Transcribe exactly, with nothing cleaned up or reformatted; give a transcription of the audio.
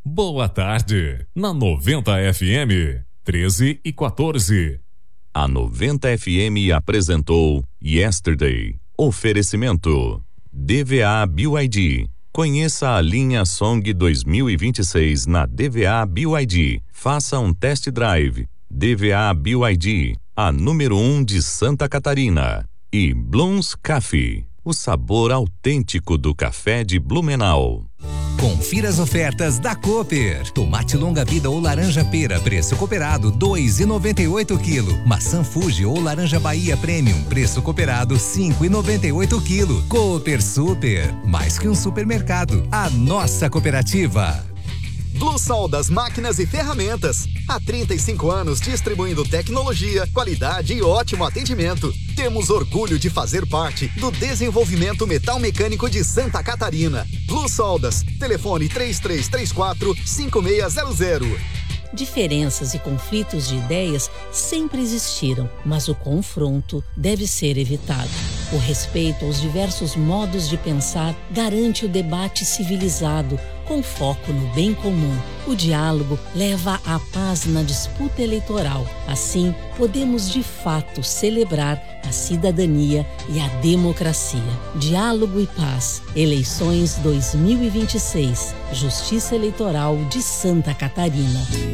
Boa tarde, na noventa F M, treze e quatorze. A noventa F M apresentou Yesterday. Oferecimento D V A B Y D. Conheça a linha Song dois mil e vinte e seis na D V A B Y D. Faça um test drive. D V A B Y D, a número um de Santa Catarina. E Blooms Coffee, o sabor autêntico do café de Blumenau. Confira as ofertas da Cooper. Tomate longa vida ou laranja pera, preço cooperado dois e noventa e oito quilo. Maçã Fuji ou laranja Bahia Premium, preço cooperado cinco e noventa e oito quilo. Cooper Super, mais que um supermercado, a nossa cooperativa. Bluesol das Máquinas e Ferramentas. Há trinta e cinco anos distribuindo tecnologia, qualidade e ótimo atendimento. Temos orgulho de fazer parte do desenvolvimento metal mecânico de Santa Catarina. Bluesoldas, telefone três três três quatro, cinco seis zero zero. Diferenças e conflitos de ideias sempre existiram, mas o confronto deve ser evitado. O respeito aos diversos modos de pensar garante o debate civilizado, com foco no bem comum. O diálogo leva à paz na disputa eleitoral. Assim, podemos de fato celebrar a cidadania e a democracia. Diálogo e paz. Eleições dois mil e vinte e seis. Justiça Eleitoral de Santa Catarina.